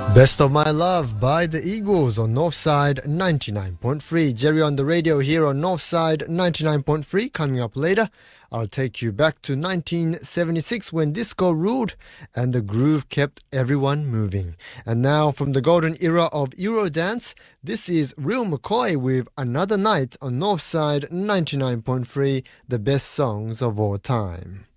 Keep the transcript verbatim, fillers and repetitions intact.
Best of My Love by the Eagles on Northside ninety-nine point three. Jerry on the radio here on Northside ninety-nine point three. Coming up later, I'll take you back to nineteen seventy-six when disco ruled and the groove kept everyone moving. And now from the golden era of Eurodance, this is Real McCoy with Another Night on Northside ninety-nine point three, the best songs of all time.